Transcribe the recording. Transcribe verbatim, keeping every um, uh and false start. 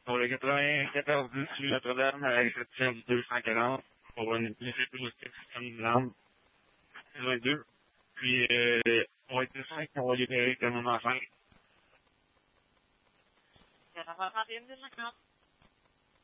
Pour le quatre-vingt-quatorze dix rue Notre-Dame, à la réception du deux cent quarante, pour une visite touristique Disneyland, saison deux. Puis, euh, on va être cinq, on va libérer comme un enfant. quatre-vingt-trente et un, deux cent quarante.